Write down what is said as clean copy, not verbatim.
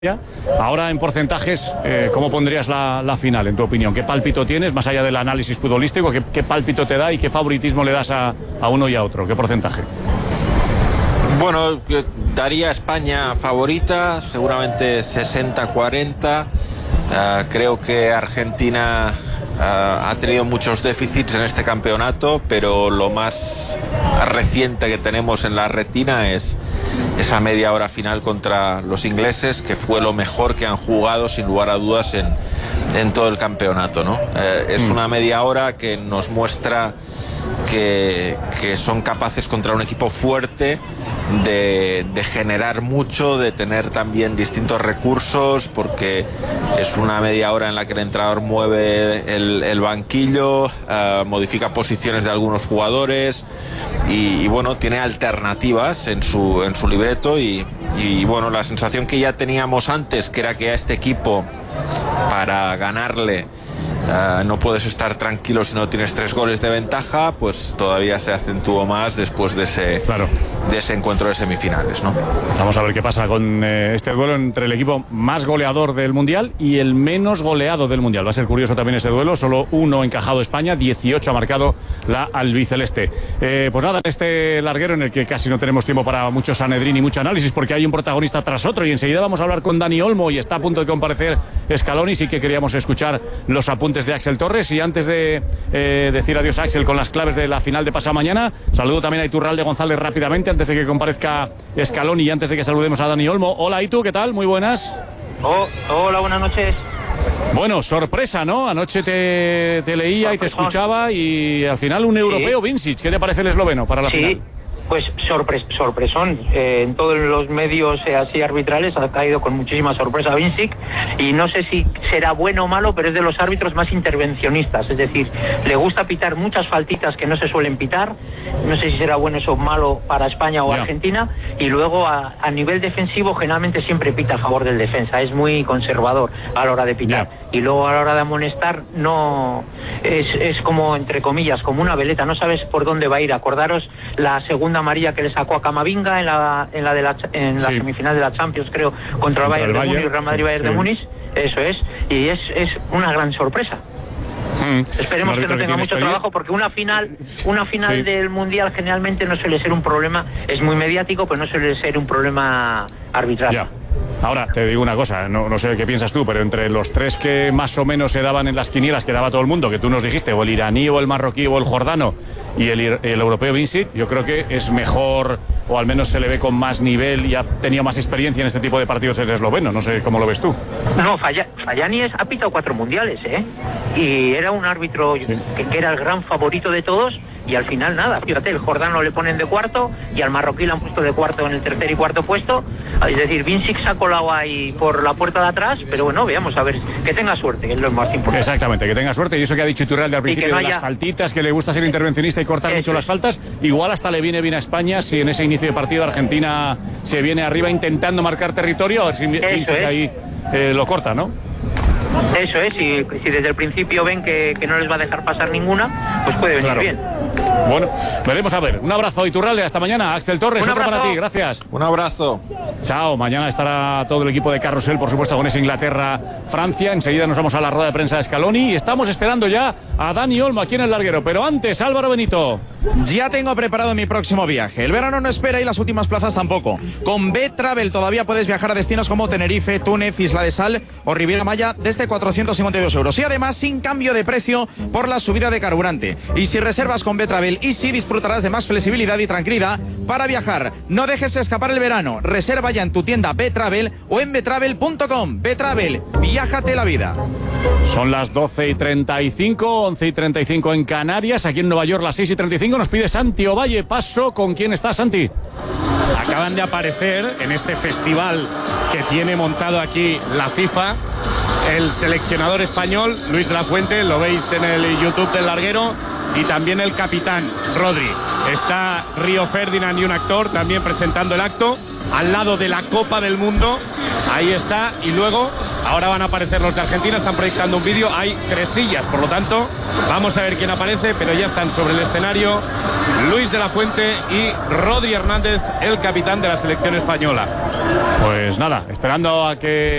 Ahora en porcentajes, ¿cómo pondrías la final, en tu opinión? ¿Qué pálpito tienes, más allá del análisis futbolístico? ¿Qué pálpito te da y qué favoritismo le das a uno y a otro? ¿Qué porcentaje? Bueno, daría a España favorita, seguramente 60-40. Creo que Argentina ha tenido muchos déficits en este campeonato, pero lo más reciente que tenemos en la retina es esa media hora final contra los ingleses, que fue lo mejor que han jugado sin lugar a dudas en todo el campeonato, ¿no? Es una media hora que nos muestra que son capaces contra un equipo fuerte de generar mucho, de tener también distintos recursos, porque es una media hora en la que el entrenador mueve el banquillo, modifica posiciones de algunos jugadores y bueno, tiene alternativas en su libreto y bueno, la sensación que ya teníamos antes, que era que a este equipo, para ganarle, no puedes estar tranquilo si no tienes 3 goles de ventaja, pues todavía se acentuó más después de ese encuentro de semifinales, ¿no? Vamos a ver qué pasa con este duelo entre el equipo más goleador del Mundial y el menos goleado del Mundial. Va a ser curioso también ese duelo, solo 1 encajado España, 18 ha marcado la albiceleste. Pues nada, este larguero en el que casi no tenemos tiempo para mucho Sanedrín y mucho análisis, porque hay un protagonista tras otro, y enseguida vamos a hablar con Dani Olmo y está a punto de comparecer Scaloni. Sí que queríamos escuchar los apuntes de Axel Torres, y antes de decir adiós a Axel con las claves de la final de pasado mañana, saludo también a Iturralde González rápidamente antes de que comparezca Scaloni y antes de que saludemos a Dani Olmo. Hola Itu, ¿qué tal? Muy buenas. Hola, buenas noches. Bueno, sorpresa, ¿no? Anoche te leía y te escuchaba, y al final un europeo, Vincic. ¿Qué te parece el esloveno para la final? Pues sorpresón. En todos los medios así arbitrales ha caído con muchísima sorpresa Vincic, y no sé si será bueno o malo, pero es de los árbitros más intervencionistas, es decir, le gusta pitar muchas faltitas que no se suelen pitar. No sé si será bueno eso o malo para España o Argentina, y luego a nivel defensivo generalmente siempre pita a favor del defensa, es muy conservador a la hora de pitar, y luego a la hora de amonestar no es como, entre comillas, como una veleta, no sabes por dónde va a ir. Acordaros la segunda amarilla que le sacó a Camavinga en la semifinal de la Champions, creo, contra el Bayern de Múnich, Real Madrid Bayern de Múnich, eso es, y es una gran sorpresa. Esperemos que no tenga mucho trabajo, porque una final del Mundial generalmente no suele ser un problema, es muy mediático, pero no suele ser un problema arbitral. Ahora, te digo una cosa, no sé qué piensas tú, pero entre los 3 que más o menos se daban en las quinielas, que daba todo el mundo, que tú nos dijiste, o el iraní, o el marroquí, o el jordano, y el europeo Vincic, yo creo que es mejor, o al menos se le ve con más nivel y ha tenido más experiencia en este tipo de partidos el esloveno. No sé cómo lo ves tú. No, Fallani ha pitado 4 mundiales, y era un árbitro que era el gran favorito de todos, y al final nada, fíjate, el jordano le ponen de cuarto y al marroquí le han puesto de cuarto en el tercer y cuarto puesto. Es decir, Vincic se ha colado ahí por la puerta de atrás, pero bueno, veamos, a ver, que tenga suerte, que es lo más importante. Exactamente, que tenga suerte, y eso que ha dicho Iturralde al principio, de las faltitas, que le gusta ser intervencionista y cortar mucho las faltas, igual hasta le viene bien a España si en ese inicio de partido Argentina se viene arriba intentando marcar territorio, a ver si Vincic ahí lo corta, ¿no? Eso es, si desde el principio ven que no les va a dejar pasar ninguna, pues puede venir bien. Bueno, veremos a ver. Un abrazo, Iturralde, hasta mañana. Axel Torres, otro para ti, gracias. Un abrazo. Chao, mañana estará todo el equipo de Carrusel, por supuesto, con ese Inglaterra-Francia. Enseguida nos vamos a la rueda de prensa de Scaloni y estamos esperando ya a Dani Olmo aquí en el larguero. Pero antes, Álvaro Benito. Ya tengo preparado mi próximo viaje. El verano no espera y las últimas plazas tampoco. Con B-Travel todavía puedes viajar a destinos como Tenerife, Túnez, Isla de Sal o Riviera Maya desde 452 euros. Y además sin cambio de precio por la subida de carburante. Y si reservas con B-Travel Easy, disfrutarás de más flexibilidad y tranquilidad para viajar. No dejes escapar el verano. Reserva ya en tu tienda B-Travel o en betravel.com. B-Travel, viájate la vida. Son las 12:35, 11:35 en Canarias. Aquí en Nueva York las 6:35. Nos pide Santi Ovalle. Paso. ¿Con quién está, Santi? Acaban de aparecer en este festival que tiene montado aquí la FIFA el seleccionador español Luis de la Fuente, lo veis en el YouTube del larguero, y también el capitán Rodri. Está Río Ferdinand y un actor también presentando el acto al lado de la Copa del Mundo. Ahí está, y luego ahora van a aparecer los de Argentina, están proyectando un vídeo, hay 3 sillas, por lo tanto vamos a ver quién aparece, pero ya están sobre el escenario Luis de la Fuente y Rodri Hernández, el capitán de la selección española. Pues nada, esperando a que